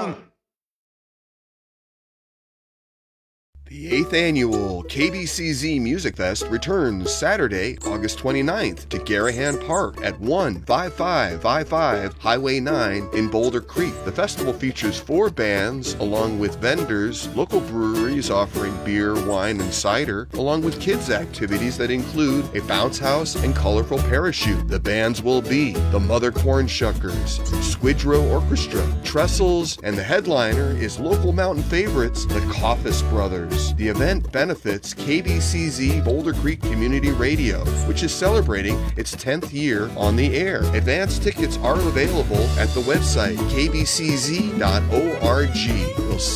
The 8th annual KBCZ Music Fest returns Saturday, August 29th to Garahan Park at 15555 Highway 9 in Boulder Creek. The festival features 4 bands along with vendors, local breweries offering beer, wine, and cider, along with kids' activities that include a bounce house and colorful parachute. The bands will be the Mother Cornshuckers, Squidrow Orchestra, Trestles, and the headliner is local mountain favorites, the Coffis Brothers. The event benefits KBCZ Boulder Creek Community Radio, which is celebrating its 10th year on the air. Advance tickets are available at the website kbcz.org. We'll see